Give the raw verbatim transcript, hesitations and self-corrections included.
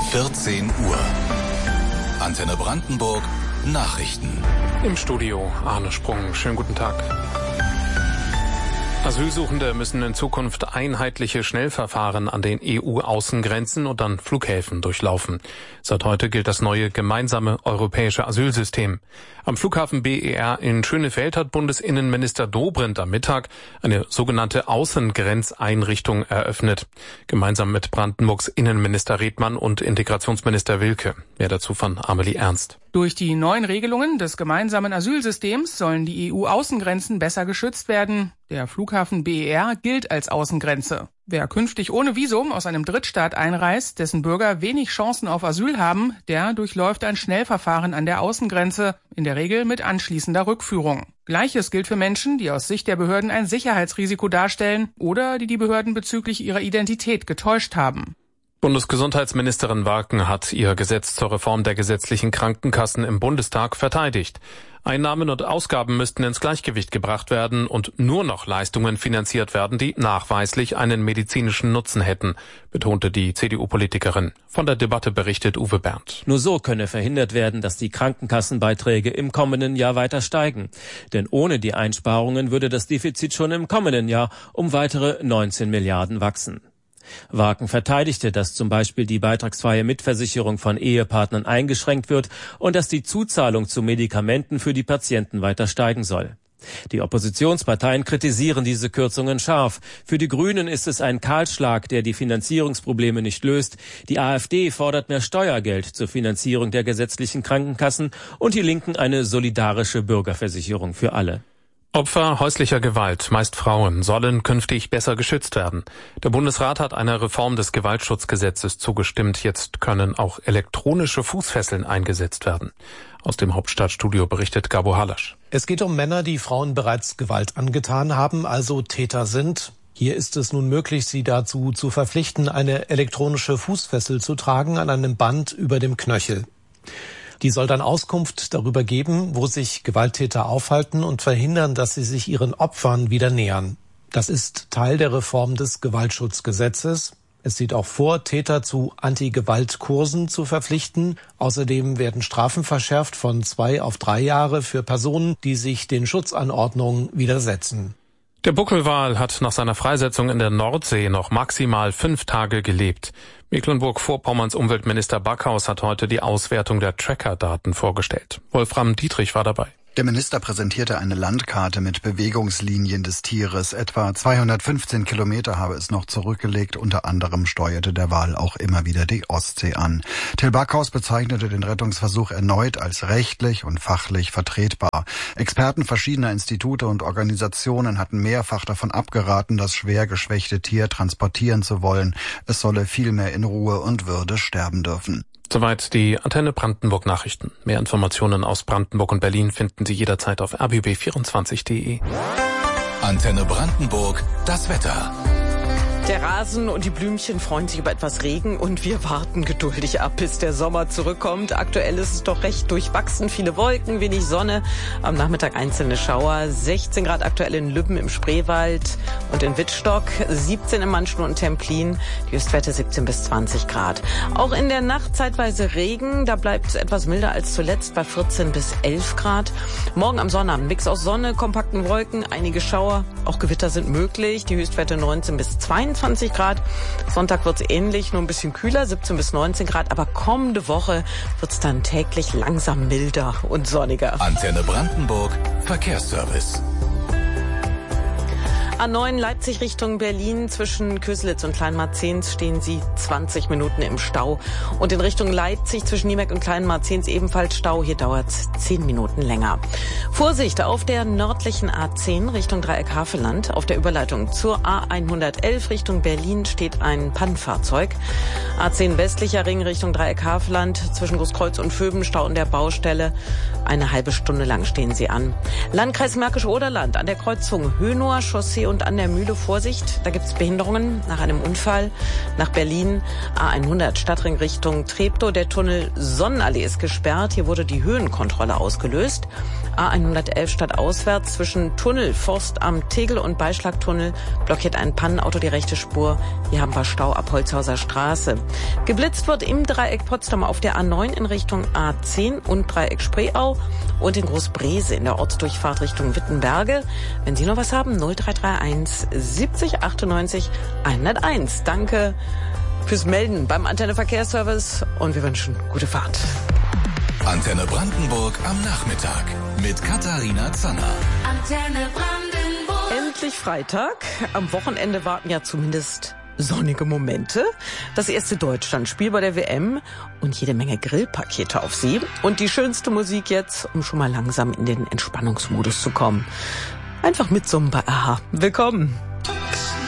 vierzehn Uhr. Antenne Brandenburg Nachrichten. Im Studio Arne Sprung. Schönen guten Tag. Asylsuchende müssen in Zukunft einheitliche Schnellverfahren an den E U-Außengrenzen und an Flughäfen durchlaufen. Seit heute gilt das neue gemeinsame europäische Asylsystem. Am Flughafen B E R in Schönefeld hat Bundesinnenminister Dobrindt am Mittag eine sogenannte Außengrenzeinrichtung eröffnet. Gemeinsam mit Brandenburgs Innenminister Redmann und Integrationsminister Wilke. Mehr dazu von Amelie Ernst. Durch die neuen Regelungen des gemeinsamen Asylsystems sollen die E U-Außengrenzen besser geschützt werden. Der Flughafen B E R gilt als Außengrenze. Wer künftig ohne Visum aus einem Drittstaat einreist, dessen Bürger wenig Chancen auf Asyl haben, der durchläuft ein Schnellverfahren an der Außengrenze, in der Regel mit anschließender Rückführung. Gleiches gilt für Menschen, die aus Sicht der Behörden ein Sicherheitsrisiko darstellen oder die die Behörden bezüglich ihrer Identität getäuscht haben. Bundesgesundheitsministerin Warken hat ihr Gesetz zur Reform der gesetzlichen Krankenkassen im Bundestag verteidigt. Einnahmen und Ausgaben müssten ins Gleichgewicht gebracht werden und nur noch Leistungen finanziert werden, die nachweislich einen medizinischen Nutzen hätten, betonte die C D U-Politikerin. Von der Debatte berichtet Uwe Berndt. Nur so könne verhindert werden, dass die Krankenkassenbeiträge im kommenden Jahr weiter steigen. Denn ohne die Einsparungen würde das Defizit schon im kommenden Jahr um weitere neunzehn Milliarden wachsen. Warken verteidigte, dass zum Beispiel die beitragsfreie Mitversicherung von Ehepartnern eingeschränkt wird und dass die Zuzahlung zu Medikamenten für die Patienten weiter steigen soll. Die Oppositionsparteien kritisieren diese Kürzungen scharf. Für die Grünen ist es ein Kahlschlag, der die Finanzierungsprobleme nicht löst. Die AfD fordert mehr Steuergeld zur Finanzierung der gesetzlichen Krankenkassen und die Linken eine solidarische Bürgerversicherung für alle. Opfer häuslicher Gewalt, meist Frauen, sollen künftig besser geschützt werden. Der Bundesrat hat einer Reform des Gewaltschutzgesetzes zugestimmt. Jetzt können auch elektronische Fußfesseln eingesetzt werden. Aus dem Hauptstadtstudio berichtet Gabo Halasch. Es geht um Männer, die Frauen bereits Gewalt angetan haben, also Täter sind. Hier ist es nun möglich, sie dazu zu verpflichten, eine elektronische Fußfessel zu tragen an einem Band über dem Knöchel. Die soll dann Auskunft darüber geben, wo sich Gewalttäter aufhalten und verhindern, dass sie sich ihren Opfern wieder nähern. Das ist Teil der Reform des Gewaltschutzgesetzes. Es sieht auch vor, Täter zu Anti-Gewalt-Kursen zu verpflichten. Außerdem werden Strafen verschärft von zwei auf drei Jahre für Personen, die sich den Schutzanordnungen widersetzen. Der Buckelwal hat nach seiner Freisetzung in der Nordsee noch maximal fünf Tage gelebt. Mecklenburg-Vorpommerns Umweltminister Backhaus hat heute die Auswertung der Tracker-Daten vorgestellt. Wolfram Dietrich war dabei. Der Minister präsentierte eine Landkarte mit Bewegungslinien des Tieres. Etwa zweihundertfünfzehn Kilometer habe es noch zurückgelegt. Unter anderem steuerte der Wal auch immer wieder die Ostsee an. Till Backhaus bezeichnete den Rettungsversuch erneut als rechtlich und fachlich vertretbar. Experten verschiedener Institute und Organisationen hatten mehrfach davon abgeraten, das schwer geschwächte Tier transportieren zu wollen. Es solle vielmehr in Ruhe und Würde sterben dürfen. Soweit die Antenne Brandenburg Nachrichten. Mehr Informationen aus Brandenburg und Berlin finden Sie jederzeit auf r b b vierundzwanzig punkt d e. Antenne Brandenburg, das Wetter. Der Rasen und die Blümchen freuen sich über etwas Regen und wir warten geduldig ab, bis der Sommer zurückkommt. Aktuell ist es doch recht durchwachsen, viele Wolken, wenig Sonne, am Nachmittag einzelne Schauer, sechzehn Grad aktuell in Lübben im Spreewald und in Wittstock, siebzehn in Manschen und Templin, die Höchstwerte siebzehn bis zwanzig Grad. Auch in der Nacht zeitweise Regen, da bleibt es etwas milder als zuletzt bei vierzehn bis elf Grad. Morgen am Sonnabend Mix aus Sonne, kompakten Wolken, einige Schauer, auch Gewitter sind möglich, die Höchstwerte neunzehn bis zweiundzwanzig Grad. Sonntag wird es ähnlich, nur ein bisschen kühler, siebzehn bis neunzehn Grad. Aber kommende Woche wird es dann täglich langsam milder und sonniger. Antenne Brandenburg, Verkehrsservice. A neun Leipzig Richtung Berlin. Zwischen Köselitz und Kleinmarzens stehen Sie zwanzig Minuten im Stau. Und in Richtung Leipzig zwischen Niemek und Kleinmarzens ebenfalls Stau. Hier dauert es zehn Minuten länger. Vorsicht auf der nördlichen A zehn Richtung Dreieck Havelland. Auf der Überleitung zur A hundertelf Richtung Berlin steht ein Pannenfahrzeug. A zehn westlicher Ring Richtung Dreieck Havelland. Zwischen Großkreuz und Vöben Stau an der Baustelle. Eine halbe Stunde lang stehen Sie an. Landkreis Märkisch-Oderland an der Kreuzung Hönower Chaussee und an der Mühle Vorsicht, da gibt's Behinderungen nach einem Unfall. Nach Berlin A hundert Stadtring Richtung Treptow. Der Tunnel Sonnenallee ist gesperrt. Hier wurde die Höhenkontrolle ausgelöst. A hundertelf stadtauswärts zwischen Tunnel Forstamt Tegel und Beischlagtunnel blockiert ein Pannenauto die rechte Spur. Hier haben wir Stau ab Holzhauser Straße. Geblitzt wird im Dreieck Potsdam auf der A neun in Richtung A zehn und Dreieck Spreeau und in Großbrese in der Ortsdurchfahrt Richtung Wittenberge. Wenn Sie noch was haben, null drei drei eins siebzig achtundneunzig hunderteins. Danke fürs Melden beim Antenne Verkehrsservice und wir wünschen gute Fahrt. Antenne Brandenburg am Nachmittag mit Katharina Zanner. Antenne Brandenburg. Endlich Freitag. Am Wochenende warten ja zumindest sonnige Momente. Das erste Deutschlandspiel bei der W M und jede Menge Grillpakete auf Sie. Und die schönste Musik jetzt, um schon mal langsam in den Entspannungsmodus zu kommen. Einfach mitsummen bei A H A. Willkommen.